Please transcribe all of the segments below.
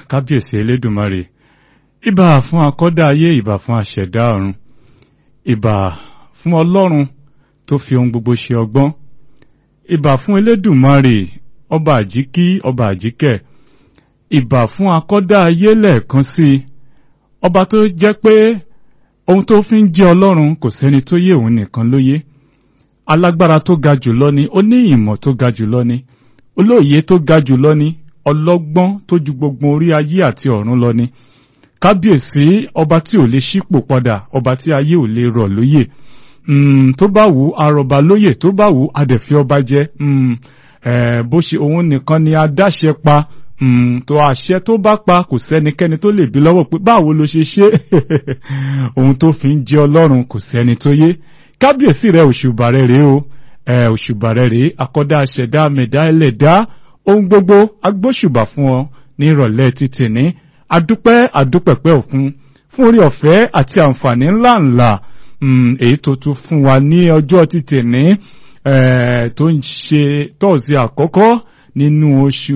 kábíyèsí elédùmarè, ìbà fún akọ́dá ayé, ìbà fún aṣẹ̀dá ọ̀run, ìbà fún ọlọ́run tó fi ohun gbogbo ṣe ọgbọ́n, ìbà fún elédùmarè ọba àjíkí ọba àjíkẹ́, ìbà fún akọ́dá ayé lẹ́ẹ̀kan sí ọba tó jẹ́ pé ohun tó fi ń jẹ́ ọlọ́run kò sẹ́ni tó yé òun nìkan lóye, alágbára tó ga jùlọ ni, ó ní ìmọ̀ tó ga jùlọ ni, olóye tó ga jùlọ ni, ọlọ́gbọ́n tó ju gbogbo orí ayé àti ọ̀run lọ ni. Kábíyèsí ọba tí ò lè ṣípò padà, ọba tí ayé ò lè rọ̀ lóyè, tó bá wù arọba lóyè, tó bá wù adẹ̀fí ọba jẹ́, bó ṣe òun nìkan ni adáṣẹ pa, tó àṣẹ tó bá pa kò sẹ́nikẹ́ni tó lè bí lọ́wọ́ pé báwo ló ṣe ṣe ohun tó fi ń jẹ́ ọlọ́run kò sẹ́ni tó yé. Kábíyèsí rẹ òṣùbà rẹ rèé o, òṣùbà rẹ rèé, akọ́dá aṣẹ̀dá mẹ̀dá ẹlẹ́dá ohun gbogbo agbóṣùbà fún ọ ní ìrọ̀lẹ́ títì ní adúpẹ́pẹ́ òkun fún orí ọ̀fẹ́ àti àǹfààní ńláńlá èyí tó tún fún wa ní ọjọ́ títì ní tó ń ṣe tọ́ọ̀sì àkọ́kọ́ nínú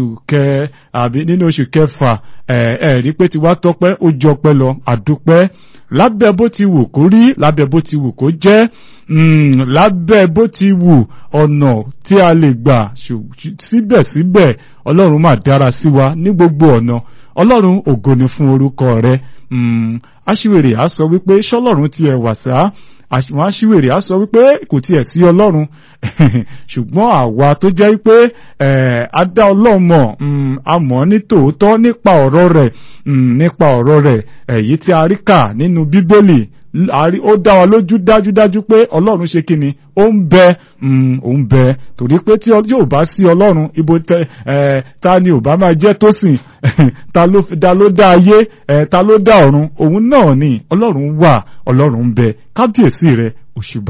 oṣù kẹfà, rí pé ti wá tọ́pẹ́ ó jọpẹ́ lọ, àdúpẹ́ lábẹ́ bó ti wù kó rí, lábẹ́ bó ti wù kó jẹ́, lábẹ́ bó ti wù ọ̀nà tí a lè gbà, síbẹ̀síbẹ̀ ọlọ́run máa dára sí wa ní gbogbo ọ̀nà. Ọlọ́run ògo ni fún orúkọ rẹ. Aṣiwèrè á sọ wípé ṣọ́lọ́run ti ẹ̀ wà sá, àwọn aṣiwèrè á sọ wípé kò tiẹ̀ sí ọlọ́run ṣùgbọ́n àwa tó jẹ́ wípé adá ọlọ́run mọ̀, a mọ̀ ní tòótọ́ nípa ọ̀rọ̀ rẹ̀ èyí tí a rí kà nínú bíbélì, ó dá wa lójú dájúdájú pé ọlọ́run ṣe kíni, ó ń bẹ torí pé tí yóò bá sí ọlọ́run ibo ta ni ò bá máa jẹ́ tó sìn ta ló dá ayé, ta ló dá ọ̀run, òun náà ni ọlọ́run wà, ọlọ́run ń bẹ. Kábíyèsí rẹ òṣùbà